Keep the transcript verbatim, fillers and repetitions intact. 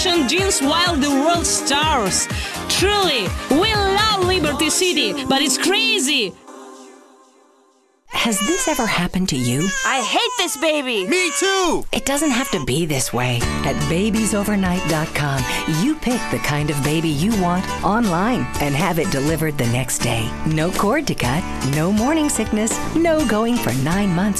fashion jeans while the world starves. Truly, we love Liberty City, but it's crazy. Has this ever happened to you? I hate this baby! Me too! It doesn't have to be this way. At babies overnight dot com, you pick the kind of baby you want online and have it delivered the next day. No cord to cut, no morning sickness, no going for nine months